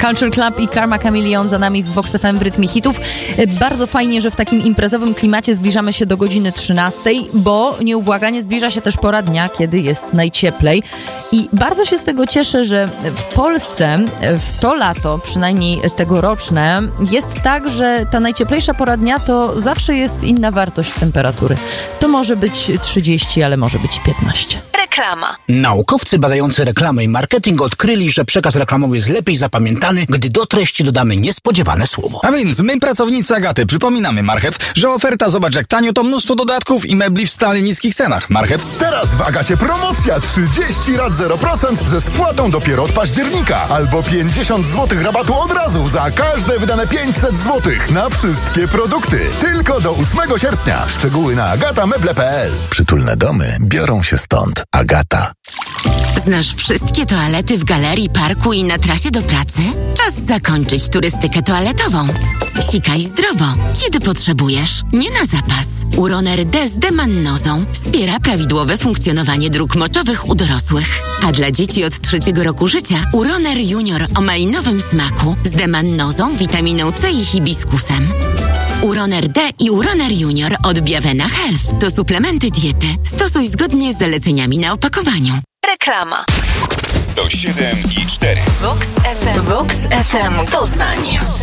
Culture Club i Karma Chameleon za nami w Vox FM w rytmie hitów. Bardzo fajnie, że w takim imprezowym klimacie zbliżamy się do godziny 13, bo nieubłaganie zbliża się też pora dnia, kiedy jest najcieplej. I bardzo się z tego cieszę, że w Polsce w to lato, przynajmniej tegoroczne, jest tak, że ta najcieplejsza pora dnia to zawsze jest inna wartość temperatury. To może być 30, ale może być i 15. Reklama. Naukowcy badający reklamę i marketing odkryli, że przekaz reklamowy jest lepiej zapamiętany, gdy do treści dodamy niespodziewane słowo. A więc my, pracownicy Agaty, przypominamy Marchew, że oferta zobacz jak tanio to mnóstwo dodatków i mebli w stale niskich cenach. Marchew. Teraz w Agacie promocja 30 rat 0% ze spłatą dopiero od października. Albo 50 zł rabatu od razu za każde wydane 500 zł na wszystkie produkty. Tylko do 8 sierpnia. Szczegóły na agatameble.pl. Przytulne domy biorą się stąd. Agata. Znasz wszystkie toalety w galerii, parku i na trasie do pracy? Czas zakończyć turystykę toaletową. Sikaj zdrowo, kiedy potrzebujesz, nie na zapas. Uroner D z demannozą wspiera prawidłowe funkcjonowanie dróg moczowych u dorosłych. A dla dzieci od 3 roku życia Uroner Junior o malinowym smaku z demannozą, witaminą C i hibiskusem. Uroner D i Uroner Junior od Biavena Health to suplementy diety. Stosuj zgodnie z zaleceniami na opakowaniu. Reklama. 107,4 Vox FM. Vox FM Poznań.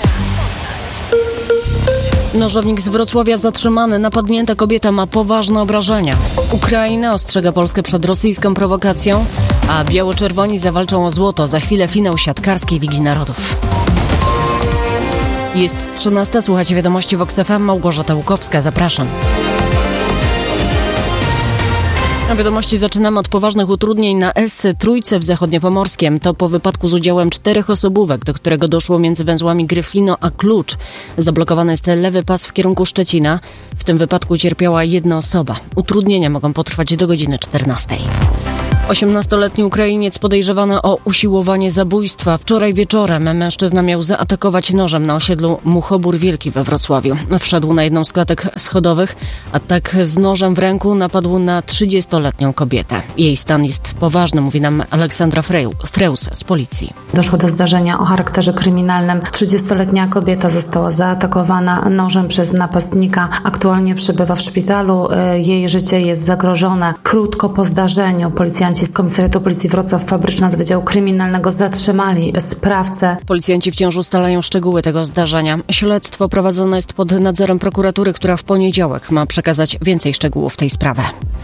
Nożownik z Wrocławia zatrzymany. Napadnięta kobieta ma poważne obrażenia. Ukraina ostrzega Polskę przed rosyjską prowokacją, a biało-czerwoni zawalczą o złoto. Za chwilę finał siatkarskiej Ligi Narodów. Jest 13. Słuchajcie wiadomości Vox FM. Małgorzata Łukowska. Zapraszam. Na wiadomości zaczynamy od poważnych utrudnień na S3 w Zachodniopomorskiem. To po wypadku z udziałem 4 osobówek, do którego doszło między węzłami Gryfino a Klucz. Zablokowany jest lewy pas w kierunku Szczecina. W tym wypadku cierpiała jedna osoba. Utrudnienia mogą potrwać do godziny 14. 18-letni Ukrainiec podejrzewany o usiłowanie zabójstwa. Wczoraj wieczorem mężczyzna miał zaatakować nożem na osiedlu Muchobór Wielki we Wrocławiu. Wszedł na jedną z klatek schodowych, a tak z nożem w ręku napadł na 30-letnią kobietę. Jej stan jest poważny, mówi nam Aleksandra Freus z policji. Doszło do zdarzenia o charakterze kryminalnym. 30-letnia kobieta została zaatakowana nożem przez napastnika. Aktualnie przebywa w szpitalu. Jej życie jest zagrożone. Krótko po zdarzeniu policjanci z Komisariatu Policji Wrocław Fabryczna z Wydziału Kryminalnego zatrzymali sprawcę. Policjanci wciąż ustalają szczegóły tego zdarzenia. Śledztwo prowadzone jest pod nadzorem prokuratury, która w poniedziałek ma przekazać więcej szczegółów w tej sprawie.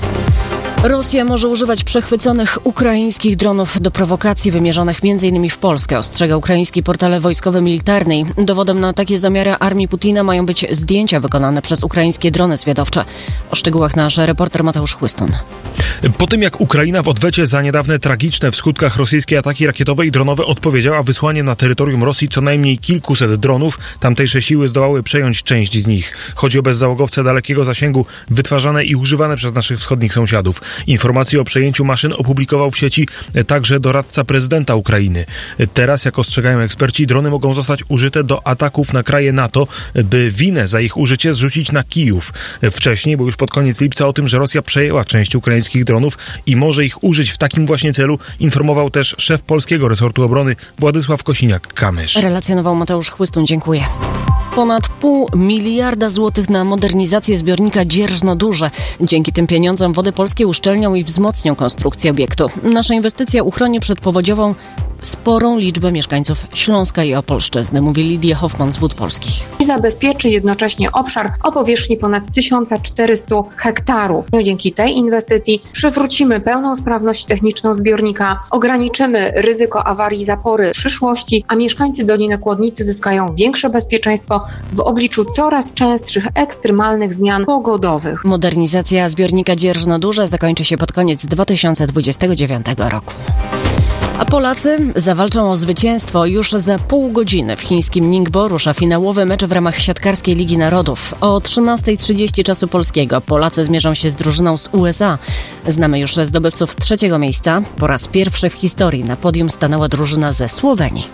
Rosja może używać przechwyconych ukraińskich dronów do prowokacji wymierzonych m.in. w Polskę, ostrzega ukraiński portal wojskowy Militarny. Dowodem na takie zamiary armii Putina mają być zdjęcia wykonane przez ukraińskie drony zwiadowcze. O szczegółach nasz reporter Mateusz Chłystun. Po tym jak Ukraina w odwecie za niedawne tragiczne w skutkach rosyjskie ataki rakietowe i dronowe odpowiedziała wysłaniem na terytorium Rosji co najmniej kilkuset dronów, tamtejsze siły zdołały przejąć część z nich. Chodzi o bezzałogowce dalekiego zasięgu, wytwarzane i używane przez naszych wschodnich sąsiadów. Informacje o przejęciu maszyn opublikował w sieci także doradca prezydenta Ukrainy. Teraz, jak ostrzegają eksperci, drony mogą zostać użyte do ataków na kraje NATO, by winę za ich użycie zrzucić na Kijów. Wcześniej, bo już pod koniec lipca, o tym, że Rosja przejęła część ukraińskich dronów i może ich użyć w takim właśnie celu, informował też szef polskiego resortu obrony Władysław Kosiniak-Kamysz. Relacjonował Mateusz Chłystun. Dziękuję. Ponad 0,5 miliarda złotych na modernizację zbiornika Dzierżno-Duże. Dzięki tym pieniądzom Wody Polskie uszczelnią i wzmocnią konstrukcję obiektu. Nasza inwestycja uchroni przed powodziową sporą liczbę mieszkańców Śląska i Opolszczyzny, mówi Lidia Hoffman z Wód Polskich. I zabezpieczy jednocześnie obszar o powierzchni ponad 1400 hektarów. Dzięki tej inwestycji przywrócimy pełną sprawność techniczną zbiornika, ograniczymy ryzyko awarii zapory w przyszłości, a mieszkańcy Doliny Kłodnicy zyskają większe bezpieczeństwo w obliczu coraz częstszych ekstremalnych zmian pogodowych. Modernizacja zbiornika Dzierżno-Duże zakończy się pod koniec 2029 roku. A Polacy zawalczą o zwycięstwo. Już za pół godziny w chińskim Ningbo rusza finałowy mecz w ramach siatkarskiej Ligi Narodów. O 13:30 czasu polskiego Polacy zmierzą się z drużyną z USA. Znamy już zdobywców 3. miejsca. Po raz pierwszy w historii na podium stanęła drużyna ze Słowenii.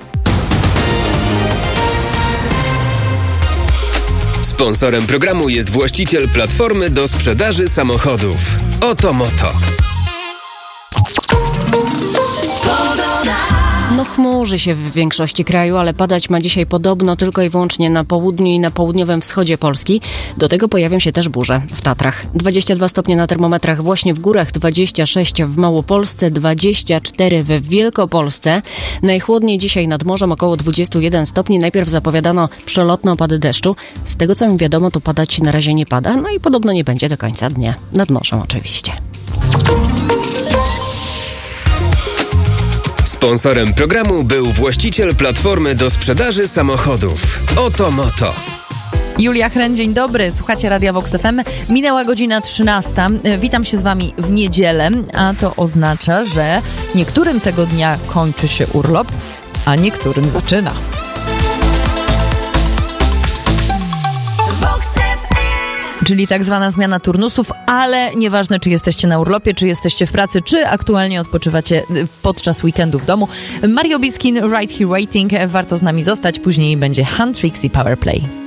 Sponsorem programu jest właściciel platformy do sprzedaży samochodów. Oto Moto. No chmurzy się w większości kraju, ale padać ma dzisiaj podobno tylko i wyłącznie na południu i na południowym wschodzie Polski. Do tego pojawią się też burze w Tatrach. 22 stopnie na termometrach właśnie w górach, 26 w Małopolsce, 24 w Wielkopolsce. Najchłodniej dzisiaj nad morzem, około 21 stopni. Najpierw zapowiadano przelotne opady deszczu. Z tego co mi wiadomo, to padać na razie nie pada, no i podobno nie będzie do końca dnia. Nad morzem oczywiście. Sponsorem programu był właściciel platformy do sprzedaży samochodów Otomoto. Julia Hren, dzień dobry. Słuchacie Radia Vox FM. Minęła godzina 13. Witam się z wami w niedzielę, a to oznacza, że niektórym tego dnia kończy się urlop, a niektórym zaczyna. Czyli tak zwana zmiana turnusów, ale nieważne, czy jesteście na urlopie, czy jesteście w pracy, czy aktualnie odpoczywacie podczas weekendu w domu. Mario Biskin, Right Here Waiting. Warto z nami zostać. Później będzie Hand Tricks i Powerplay.